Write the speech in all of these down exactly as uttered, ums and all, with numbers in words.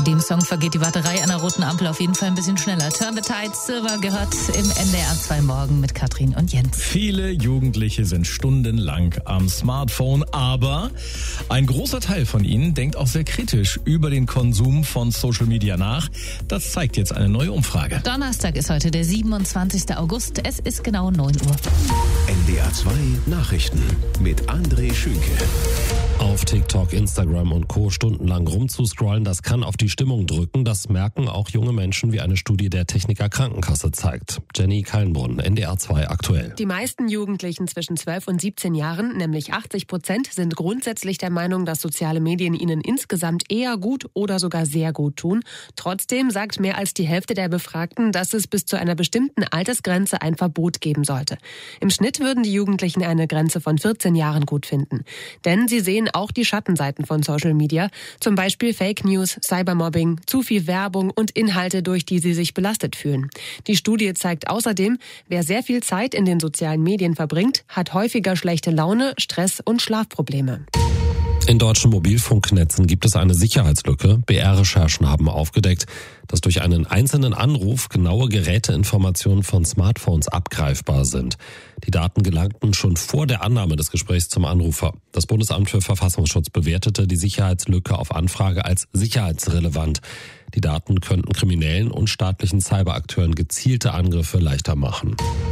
dem Song vergeht die Warterei an der roten Ampel auf jeden Fall ein bisschen schneller. Turn the Tide, Silver gehört im N D R zwei Morgen mit Katrin und Jens. Viele Jugendliche sind stundenlang am Smartphone, aber ein großer Teil von ihnen denkt auch sehr kritisch über den Konsum von Social Media nach. Das zeigt jetzt eine neue Umfrage. Donnerstag ist heute der siebenundzwanzigster August. Es ist genau neun Uhr. N D R zwei Nachrichten mit André Schünke. Auf TikTok, Instagram und Co. stundenlang rumzuscrollen, das kann auf die Stimmung drücken. Das merken auch junge Menschen, wie eine Studie der Techniker Krankenkasse zeigt. Jenny Kallenbrunn, N D R zwei aktuell. Die meisten Jugendlichen zwischen zwölf und siebzehn Jahren, nämlich achtzig Prozent, sind grundsätzlich der Meinung, dass soziale Medien ihnen insgesamt eher gut oder sogar sehr gut tun. Trotzdem sagt mehr als die Hälfte der Befragten, dass es bis zu einer bestimmten Altersgrenze ein Verbot geben sollte. Im Schnitt würden die Jugendlichen eine Grenze von vierzehn Jahren gut finden. Denn sie sehen auch die Schattenseiten von Social Media, zum Beispiel Fake News, Cybermobbing, zu viel Werbung und Inhalte, durch die sie sich belastet fühlen. Die Studie zeigt außerdem, wer sehr viel Zeit in den sozialen Medien verbringt, hat häufiger schlechte Laune, Stress und Schlafprobleme. In deutschen Mobilfunknetzen gibt es eine Sicherheitslücke. B R-Recherchen haben aufgedeckt, dass durch einen einzelnen Anruf genaue Geräteinformationen von Smartphones abgreifbar sind. Die Daten gelangten schon vor der Annahme des Gesprächs zum Anrufer. Das Bundesamt für Verfassungsschutz bewertete die Sicherheitslücke auf Anfrage als sicherheitsrelevant. Die Daten könnten kriminellen und staatlichen Cyberakteuren gezielte Angriffe leichter machen.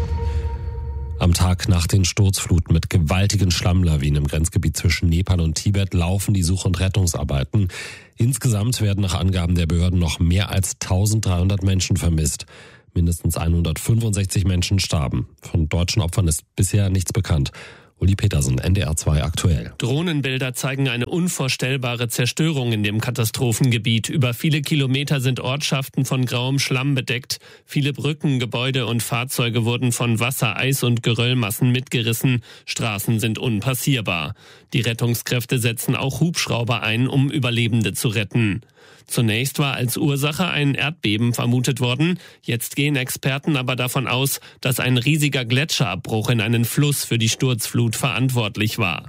Am Tag nach den Sturzfluten mit gewaltigen Schlammlawinen im Grenzgebiet zwischen Nepal und Tibet laufen die Such- und Rettungsarbeiten. Insgesamt werden nach Angaben der Behörden noch mehr als eintausenddreihundert Menschen vermisst. Mindestens hundertfünfundsechzig Menschen starben. Von deutschen Opfern ist bisher nichts bekannt. Uli Petersen, N D R zwei aktuell. Drohnenbilder zeigen eine unvorstellbare Zerstörung in dem Katastrophengebiet. Über viele Kilometer sind Ortschaften von grauem Schlamm bedeckt. Viele Brücken, Gebäude und Fahrzeuge wurden von Wasser, Eis und Geröllmassen mitgerissen. Straßen sind unpassierbar. Die Rettungskräfte setzen auch Hubschrauber ein, um Überlebende zu retten. Zunächst war als Ursache ein Erdbeben vermutet worden. Jetzt gehen Experten aber davon aus, dass ein riesiger Gletscherabbruch in einen Fluss für die Sturzflut verantwortlich war.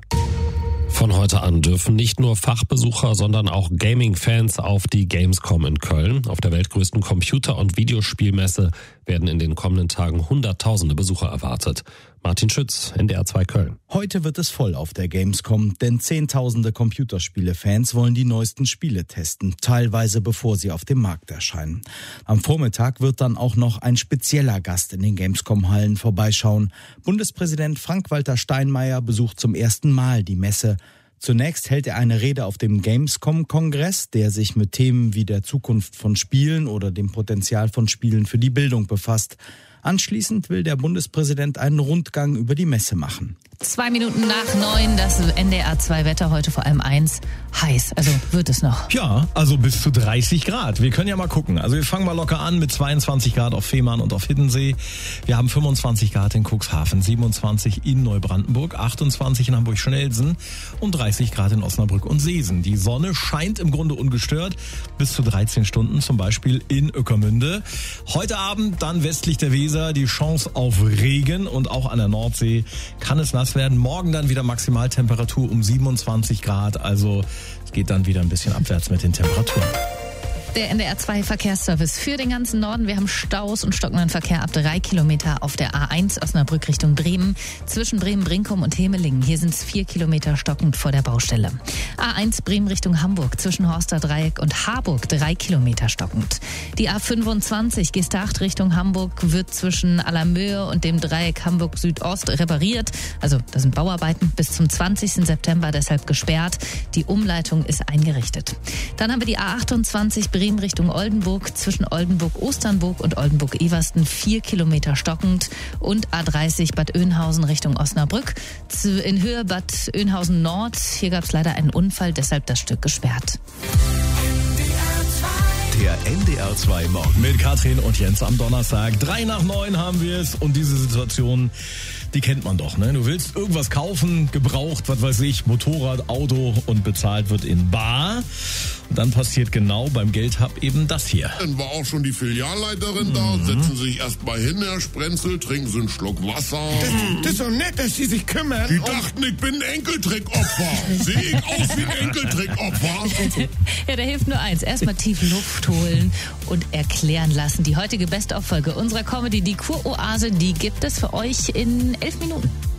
Von heute an dürfen nicht nur Fachbesucher, sondern auch Gaming-Fans auf die Gamescom in Köln. Auf der weltgrößten Computer- und Videospielmesse werden in den kommenden Tagen Hunderttausende Besucher erwartet. Martin Schütz, N D R zwei Köln. Heute wird es voll auf der Gamescom, denn Zehntausende Computerspiele-Fans wollen die neuesten Spiele testen, teilweise bevor sie auf dem Markt erscheinen. Am Vormittag wird dann auch noch ein spezieller Gast in den Gamescom-Hallen vorbeischauen. Bundespräsident Frank-Walter Steinmeier besucht zum ersten Mal die Messe. Zunächst hält er eine Rede auf dem Gamescom-Kongress, der sich mit Themen wie der Zukunft von Spielen oder dem Potenzial von Spielen für die Bildung befasst. Anschließend will der Bundespräsident einen Rundgang über die Messe machen. Zwei Minuten nach neun, das N D R zwei Wetter, heute vor allem eins, heiß, also wird es noch. Ja, also bis zu dreißig Grad. Wir können ja mal gucken. Also wir fangen mal locker an mit zweiundzwanzig Grad auf Fehmarn und auf Hiddensee. Wir haben fünfundzwanzig Grad in Cuxhaven, siebenundzwanzig in Neubrandenburg, achtundzwanzig in Hamburg-Schnelsen und dreißig Grad in Osnabrück und Seesen. Die Sonne scheint im Grunde ungestört bis zu dreizehn Stunden, zum Beispiel in Ueckermünde. Heute Abend dann westlich der Weser die Chance auf Regen und auch an der Nordsee kann es nass werden. Morgen dann wieder Maximaltemperatur um siebenundzwanzig Grad. Also es geht dann wieder ein bisschen abwärts mit den Temperaturen. Der N D R zwei Verkehrsservice für den ganzen Norden. Wir haben Staus und stockenden Verkehr ab drei Kilometer auf der A eins Osnabrück Richtung Bremen. Zwischen Bremen-Brinkum und Hemelingen. Hier sind es vier Kilometer stockend vor der Baustelle. A eins Bremen Richtung Hamburg. Zwischen Horster Dreieck und Harburg drei Kilometer stockend. Die A fünfundzwanzig Gestacht Richtung Hamburg wird zwischen Allermöhe und dem Dreieck Hamburg Südost repariert. Also das sind Bauarbeiten bis zum zwanzigsten September deshalb gesperrt. Die Umleitung ist eingerichtet. Dann haben wir die A achtundzwanzig Bremen Richtung Oldenburg, zwischen Oldenburg-Osternburg und Oldenburg-Eversten vier Kilometer stockend und A dreißig Bad Oeynhausen Richtung Osnabrück. In Höhe Bad Oeynhausen Nord, hier gab es leider einen Unfall, deshalb das Stück gesperrt. Der N D R zwei Morgen mit Katrin und Jens am Donnerstag. Drei nach neun haben wir es und diese Situation, die kennt man doch, ne? Du willst irgendwas kaufen, gebraucht, was weiß ich, Motorrad, Auto und bezahlt wird in bar. Und dann passiert genau beim Geldhub eben das hier. Dann war auch schon die Filialleiterin mhm. da. Setzen Sie sich erst mal hin, Herr Sprenzel, trinken Sie einen Schluck Wasser. Das, das ist so nett, dass Sie sich kümmern. Die dachten, ich bin ein Enkeltrickopfer. Sehe ich aus wie ein Enkeltrickopfer? Ja, da hilft nur eins. Erstmal tief Luft holen und erklären lassen. Die heutige Best-of-Folge unserer Comedy, die Kuroase, die gibt es für euch in elf Minuten.